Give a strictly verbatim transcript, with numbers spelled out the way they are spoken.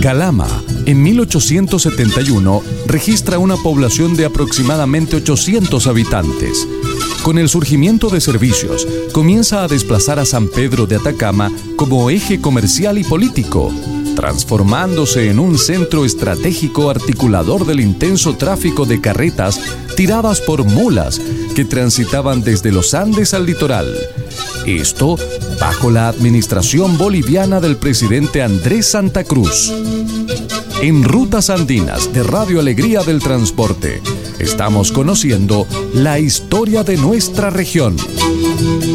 Calama, en mil ochocientos setenta y uno, registra una población de aproximadamente ochocientos habitantes. Con el surgimiento de servicios, comienza a desplazar a San Pedro de Atacama como eje comercial y político, transformándose en un centro estratégico articulador del intenso tráfico de carretas tiradas por mulas que transitaban desde los Andes al litoral. Esto bajo la administración boliviana del presidente Andrés Santa Cruz. En Rutas Andinas de Radio Alegría del Transporte, estamos conociendo la historia de nuestra región.